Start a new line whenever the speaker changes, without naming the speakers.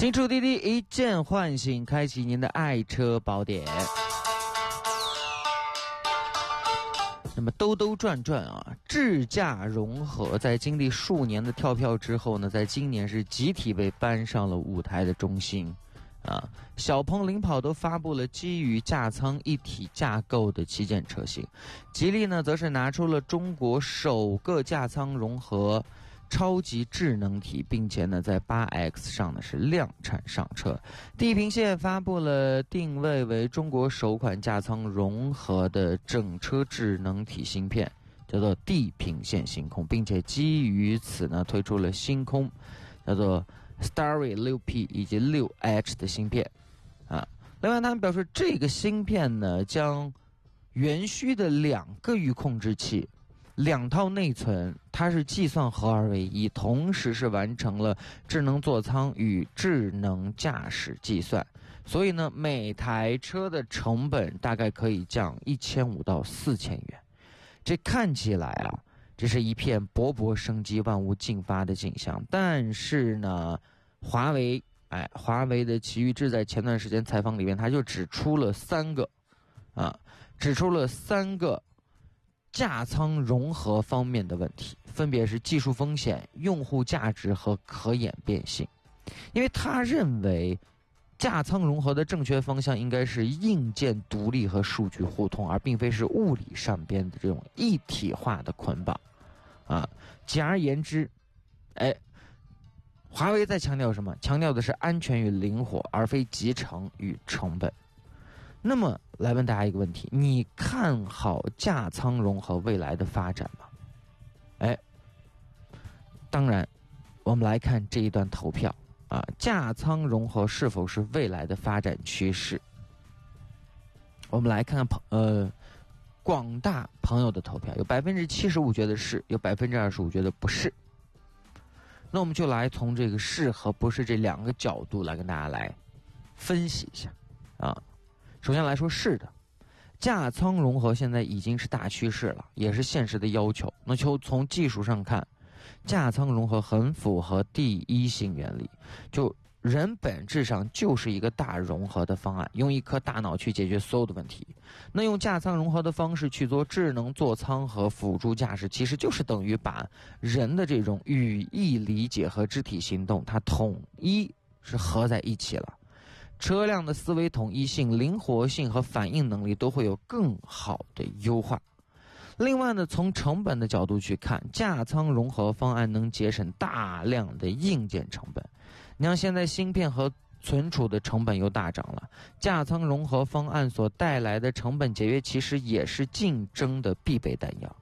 新出滴滴一键唤醒，开启您的爱车宝典。那么兜兜转转啊，智驾融合在经历数年的跳票之后呢，在今年是集体被搬上了舞台的中心。小鹏领跑都发布了基于驾舱一体架构的旗舰车型，吉利呢则是拿出了中国首个驾舱融合超级智能体，并且呢在 8X 上呢是量产上车。地平线发布了定位为中国首款驾舱融合的整车智能体芯片，叫做地平线星空，并且基于此呢推出了星空叫做 Starry 6P 以及 6H 的芯片另外他们表示，这个芯片呢将原需的2个域控制器2套内存，它是计算合二为一，同时是完成了智能座舱与智能驾驶计算，所以呢每台车的成本大概可以降1500到4000元。这看起来这是一片勃勃生机、万物竞发的景象。但是呢华为的奇遇志在前段时间采访里面，他就指出了3个驾舱融合方面的问题，分别是技术风险、用户价值和可演变性。因为他认为驾舱融合的正确方向应该是硬件独立和数据互通，而并非是物理上边的这种一体化的捆绑简而言之华为在强调什么？强调的是安全与灵活，而非集成与成本。那么来问大家一个问题，你看好驾舱融合未来的发展吗？当然我们来看这一段投票驾舱融合是否是未来的发展趋势。我们来看看广大朋友的投票，有 75% 觉得是，有 25% 觉得不是。那我们就来从这个是和不是这2个角度来跟大家来分析一下首先来说是的，驾舱融合现在已经是大趋势了，也是现实的要求。那就从技术上看，驾舱融合很符合第一性原理，就人本质上就是一个大融合的方案，用一颗大脑去解决所有的问题。那用驾舱融合的方式去做智能座舱和辅助驾驶，其实就是等于把人的这种语义理解和肢体行动它统一是合在一起了。车辆的思维统一性、灵活性和反应能力都会有更好的优化。另外呢，从成本的角度去看，驾舱融合方案能节省大量的硬件成本。你像现在芯片和存储的成本又大涨了，驾舱融合方案所带来的成本节约其实也是竞争的必备弹药。